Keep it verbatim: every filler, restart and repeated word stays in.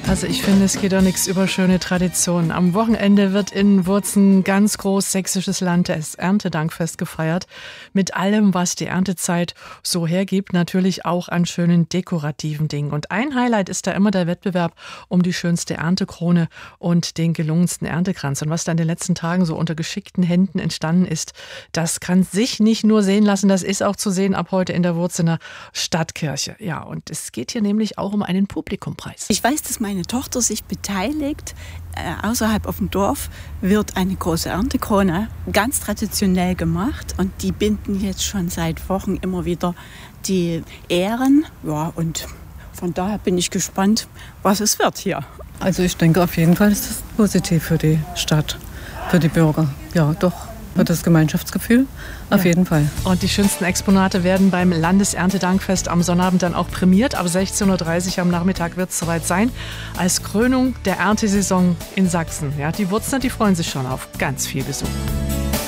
Also ich finde, es geht doch nichts über schöne Traditionen. Am Wochenende wird in Wurzen ganz groß sächsisches Land das Erntedankfest gefeiert. Mit allem, was die Erntezeit so hergibt, natürlich auch an schönen dekorativen Dingen. Und ein Highlight ist da immer der Wettbewerb um die schönste Erntekrone und den gelungensten Erntekranz. Und was da in den letzten Tagen so unter geschickten Händen entstanden ist, das kann sich nicht nur sehen lassen, das ist auch zu sehen ab heute in der Wurzener Stadtkirche. Ja, und es geht hier nämlich auch um einen Publikumpreis. Ich weiß, dass meine Tochter sich beteiligt. Äh, außerhalb auf dem Dorf wird eine große Erntekrone ganz traditionell gemacht und die binden jetzt schon seit Wochen immer wieder die Ähren. Ja, und von daher bin ich gespannt, was es wird hier. Also ich denke auf jeden Fall ist das positiv für die Stadt, für die Bürger. Ja, doch. Für das Gemeinschaftsgefühl auf ja. jeden Fall. Und die schönsten Exponate werden beim Landeserntedankfest am Sonnabend dann auch prämiert. Ab sechzehn Uhr dreißig am Nachmittag wird es soweit sein. Als Krönung der Erntesaison in Sachsen. Ja, die Wurzner, die freuen sich schon auf ganz viel Besuch.